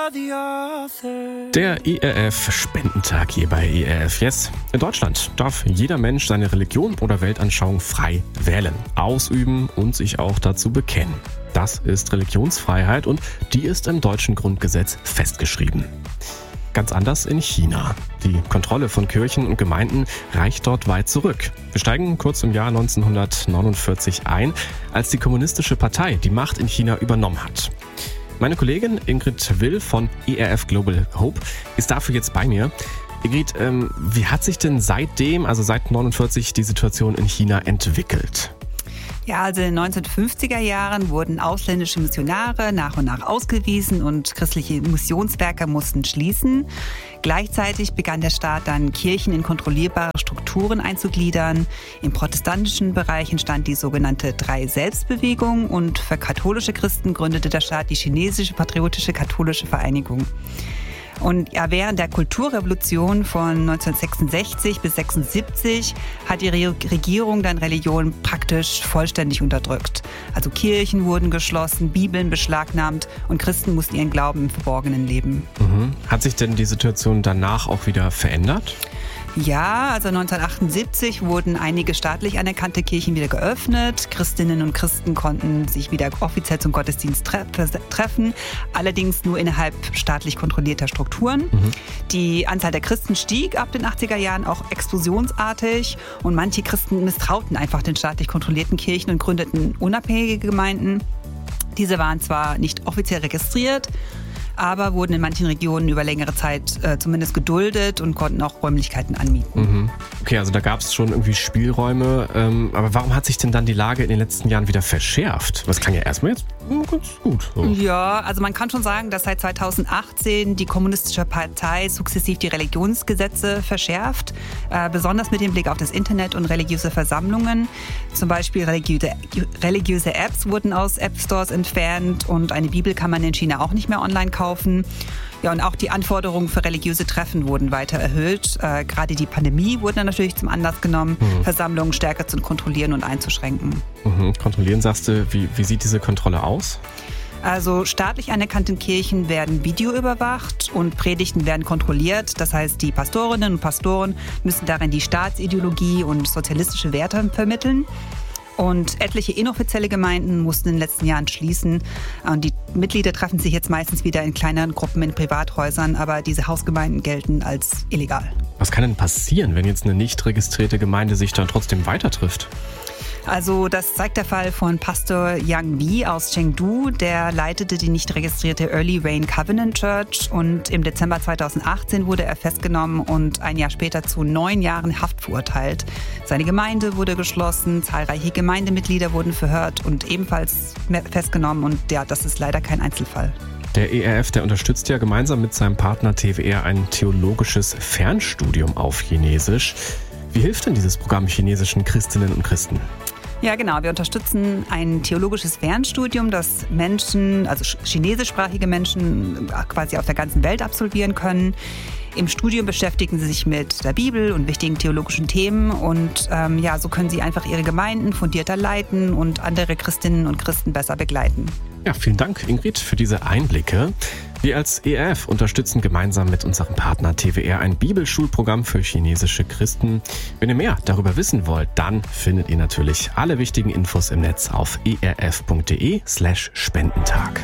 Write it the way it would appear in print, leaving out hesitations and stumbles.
Der ERF-Spendentag hier bei ERF Yes. In Deutschland darf jeder Mensch seine Religion oder Weltanschauung frei wählen, ausüben und sich auch dazu bekennen. Das ist Religionsfreiheit und die ist im deutschen Grundgesetz festgeschrieben. Ganz anders in China. Die Kontrolle von Kirchen und Gemeinden reicht dort weit zurück. Wir steigen kurz im Jahr 1949 ein, als die Kommunistische Partei die Macht in China übernommen hat. Meine Kollegin Ingrid Will von ERF Global Hope ist dafür jetzt bei mir. Ingrid, wie hat sich denn seitdem, also seit 1949, die Situation in China entwickelt? Ja, also in den 1950er Jahren wurden ausländische Missionare nach und nach ausgewiesen und christliche Missionswerke mussten schließen. Gleichzeitig begann der Staat dann, Kirchen in kontrollierbare Strukturen einzugliedern. Im protestantischen Bereich entstand die sogenannte Drei-Selbst-Bewegung und für katholische Christen gründete der Staat die chinesische Patriotische Katholische Vereinigung. Und ja, während der Kulturrevolution von 1966 bis 1976 hat die Regierung dann Religion praktisch vollständig unterdrückt. Also Kirchen wurden geschlossen, Bibeln beschlagnahmt und Christen mussten ihren Glauben im Verborgenen leben. Hat sich denn die Situation danach auch wieder verändert? Ja, also 1978 wurden einige staatlich anerkannte Kirchen wieder geöffnet. Christinnen und Christen konnten sich wieder offiziell zum Gottesdienst treffen, allerdings nur innerhalb staatlich kontrollierter Strukturen. Die Anzahl der Christen stieg ab den 80er Jahren auch explosionsartig und manche Christen misstrauten einfach den staatlich kontrollierten Kirchen und gründeten unabhängige Gemeinden. Diese waren zwar nicht offiziell registriert, aber wurden in manchen Regionen über längere Zeit zumindest geduldet und konnten auch Räumlichkeiten anmieten. Okay, also da gab es schon irgendwie Spielräume. Aber warum hat sich denn dann die Lage in den letzten Jahren wieder verschärft? Das klang ja erstmal jetzt ganz gut. So. Ja, also man kann schon sagen, dass seit 2018 die Kommunistische Partei sukzessiv die Religionsgesetze verschärft. Besonders mit dem Blick auf das Internet und religiöse Versammlungen. Zum Beispiel religiöse Apps wurden aus App-Stores entfernt und eine Bibel kann man in China auch nicht mehr online kaufen. Ja, und auch die Anforderungen für religiöse Treffen wurden weiter erhöht. Gerade die Pandemie wurde dann natürlich zum Anlass genommen, Versammlungen stärker zu kontrollieren und einzuschränken. Kontrollieren, sagst du, wie sieht diese Kontrolle aus? Also staatlich anerkannte Kirchen werden videoüberwacht und Predigten werden kontrolliert. Das heißt, die Pastorinnen und Pastoren müssen darin die Staatsideologie und sozialistische Werte vermitteln. Und etliche inoffizielle Gemeinden mussten in den letzten Jahren schließen. Und die Mitglieder treffen sich jetzt meistens wieder in kleineren Gruppen in Privathäusern, aber diese Hausgemeinden gelten als illegal. Was kann denn passieren, wenn jetzt eine nicht registrierte Gemeinde sich dann trotzdem weiter trifft? Also das zeigt der Fall von Pastor Yang Bi aus Chengdu. Der leitete die nicht registrierte Early Rain Covenant Church und im Dezember 2018 wurde er festgenommen und ein Jahr später zu 9 Jahren Haft verurteilt. Seine Gemeinde wurde geschlossen, zahlreiche Gemeindemitglieder wurden verhört und ebenfalls festgenommen und ja, das ist leider kein Einzelfall. Der ERF, der unterstützt ja gemeinsam mit seinem Partner TWR ein theologisches Fernstudium auf Chinesisch. Wie hilft denn dieses Programm chinesischen Christinnen und Christen? Ja, genau. Wir unterstützen ein theologisches Fernstudium, das Menschen, also chinesischsprachige Menschen quasi auf der ganzen Welt absolvieren können. Im Studium beschäftigen sie sich mit der Bibel und wichtigen theologischen Themen und so können sie einfach ihre Gemeinden fundierter leiten und andere Christinnen und Christen besser begleiten. Ja, vielen Dank, Ingrid, für diese Einblicke. Wir als ERF unterstützen gemeinsam mit unserem Partner TWR ein Bibelschulprogramm für chinesische Christen. Wenn ihr mehr darüber wissen wollt, dann findet ihr natürlich alle wichtigen Infos im Netz auf erf.de/Spendentag.